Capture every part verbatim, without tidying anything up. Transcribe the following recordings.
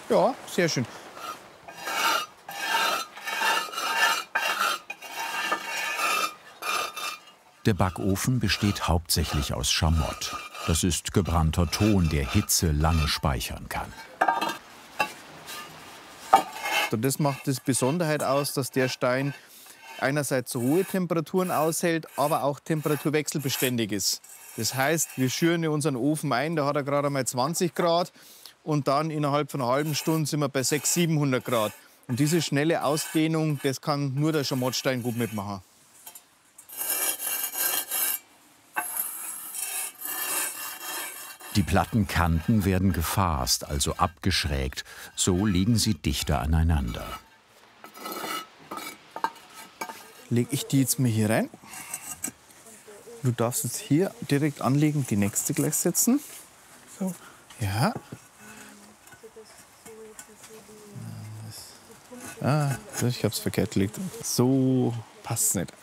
Ja, sehr schön. Der Backofen besteht hauptsächlich aus Schamott. Das ist gebrannter Ton, der Hitze lange speichern kann. Und das macht die Besonderheit aus, dass der Stein einerseits so hohe Temperaturen aushält, aber auch temperaturwechselbeständig ist. Das heißt, wir schüren unseren Ofen ein, da hat er gerade einmal zwanzig Grad und dann innerhalb von einer halben Stunde sind wir bei sechshundert, siebenhundert Grad. Und diese schnelle Ausdehnung, das kann nur der Schamottstein gut mitmachen. Die Plattenkanten werden gefasst, also abgeschrägt. So liegen sie dichter aneinander. Lege ich die jetzt mal hier rein. Du darfst jetzt hier direkt anlegen, die nächste gleich setzen. So. Ja. Ah, ich habe es verkehrt gelegt. So passt es nicht.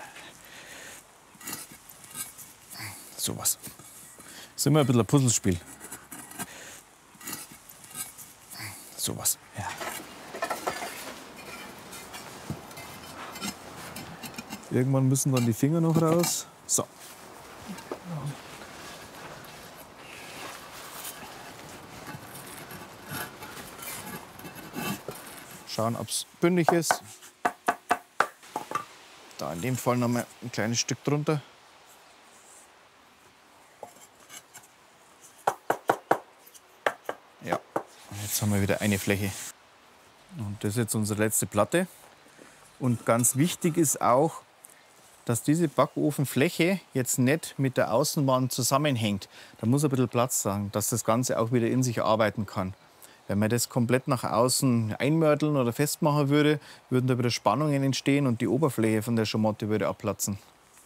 So was. Das ist immer ein bisschen ein Puzzlespiel. So was. Ja. Irgendwann müssen dann die Finger noch raus. So. Schauen, ob es bündig ist. Da in dem Fall noch mal ein kleines Stück drunter. Ja, und jetzt haben wir wieder eine Fläche. Und das ist jetzt unsere letzte Platte. Und ganz wichtig ist auch, dass diese Backofenfläche jetzt nicht mit der Außenwand zusammenhängt. Da muss ein bisschen Platz sein, dass das Ganze auch wieder in sich arbeiten kann. Wenn man das komplett nach außen einmörteln oder festmachen würde, würden da wieder Spannungen entstehen und die Oberfläche von der Schamotte würde abplatzen.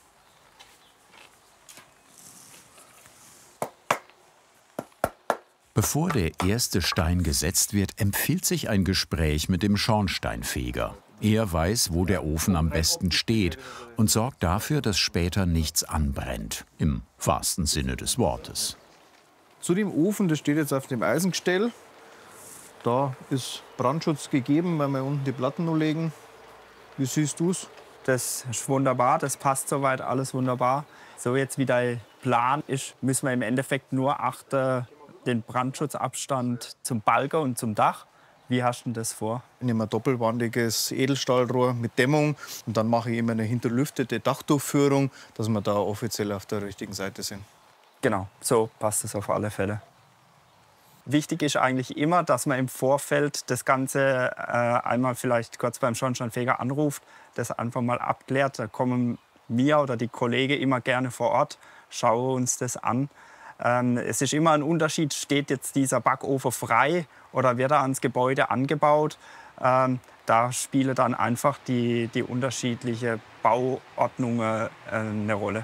Bevor der erste Stein gesetzt wird, empfiehlt sich ein Gespräch mit dem Schornsteinfeger. Er weiß, wo der Ofen am besten steht und sorgt dafür, dass später nichts anbrennt, im wahrsten Sinne des Wortes. Zu dem Ofen, das steht jetzt auf dem Eisengestell, da ist Brandschutz gegeben, weil wir unten die Platten noch legen. Wie siehst du es? Das ist wunderbar, das passt soweit, alles wunderbar. So jetzt wie der Plan ist, müssen wir im Endeffekt nur achten, den Brandschutzabstand zum Balken und zum Dach. Wie hast du denn das vor? Ich nehme ein doppelwandiges Edelstahlrohr mit Dämmung und dann mache ich immer eine hinterlüftete Dachdurchführung, dass wir da offiziell auf der richtigen Seite sind. Genau, so passt es auf alle Fälle. Wichtig ist eigentlich immer, dass man im Vorfeld das Ganze äh, einmal vielleicht kurz beim Schornsteinfeger anruft, das einfach mal abklärt. Da kommen wir oder die Kollegen immer gerne vor Ort, schauen uns das an. Ähm, es ist immer ein Unterschied, steht jetzt dieser Backofen frei oder wird er ans Gebäude angebaut. Ähm, da spielen dann einfach die, die unterschiedlichen Bauordnungen äh, eine Rolle.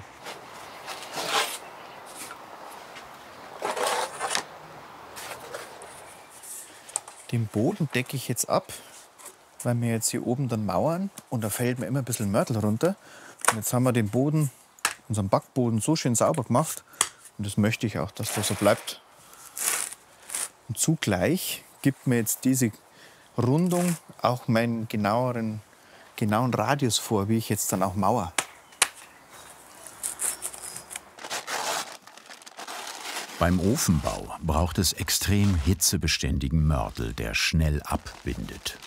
Den Boden decke ich jetzt ab, weil wir jetzt hier oben dann mauern und da fällt mir immer ein bisschen Mörtel runter. Und jetzt haben wir den Boden, unseren Backboden so schön sauber gemacht und das möchte ich auch, dass das so bleibt. Und zugleich gibt mir jetzt diese Rundung auch meinen genaueren, genauen Radius vor, wie ich jetzt dann auch mauer. Beim Ofenbau braucht es extrem hitzebeständigen Mörtel, der schnell abbindet.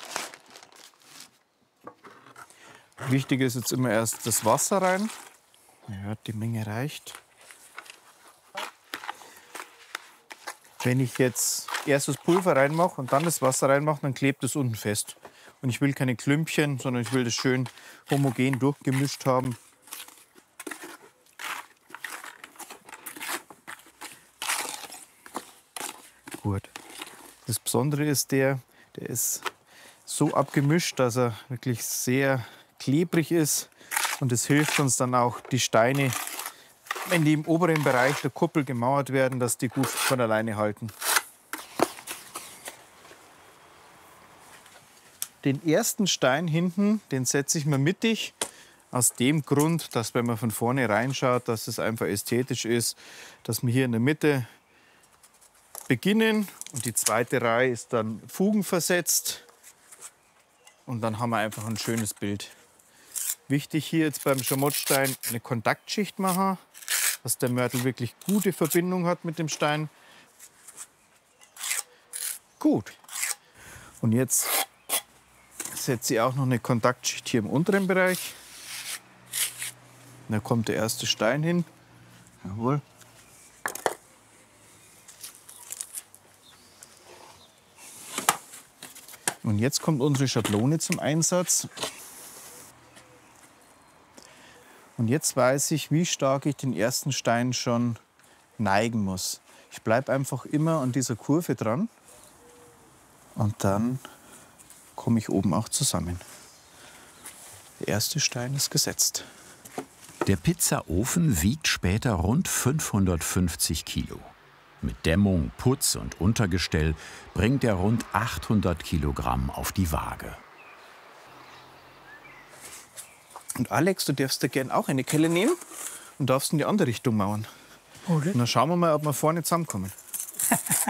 Wichtig ist jetzt immer erst das Wasser rein. Ja, die Menge reicht. Wenn ich jetzt erst das Pulver reinmache und dann das Wasser reinmache, dann klebt es unten fest. Und ich will keine Klümpchen, sondern ich will das schön homogen durchgemischt haben. Gut. Das Besondere ist der, der ist so abgemischt, dass er wirklich sehr klebrig ist. Und es hilft uns dann auch, die Steine, wenn die im oberen Bereich der Kuppel gemauert werden, dass die gut von alleine halten. Den ersten Stein hinten, den setze ich mir mittig. Aus dem Grund, dass wenn man von vorne reinschaut, dass es einfach ästhetisch ist, dass man hier in der Mitte beginnen und die zweite Reihe ist dann fugenversetzt. Und dann haben wir einfach ein schönes Bild. Wichtig hier jetzt beim Schamottstein eine Kontaktschicht machen, dass der Mörtel wirklich gute Verbindung hat mit dem Stein. Gut. Und jetzt setze ich auch noch eine Kontaktschicht hier im unteren Bereich. Da kommt der erste Stein hin. Jawohl. Und jetzt kommt unsere Schablone zum Einsatz. Und jetzt weiß ich, wie stark ich den ersten Stein schon neigen muss. Ich bleibe einfach immer an dieser Kurve dran. Und dann komme ich oben auch zusammen. Der erste Stein ist gesetzt. Der Pizzaofen wiegt später rund fünfhundertfünfzig Kilo. Mit Dämmung, Putz und Untergestell bringt er rund achthundert Kilogramm auf die Waage. Und Alex, du darfst dir gern auch eine Kelle nehmen und darfst in die andere Richtung mauern. Okay. Und dann schauen wir mal, ob wir vorne zusammenkommen.